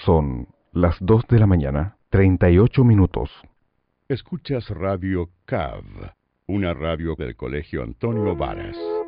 Son las 2 de la mañana, 38 minutos. Escuchas Radio CAV, una radio del Colegio Antonio Varas.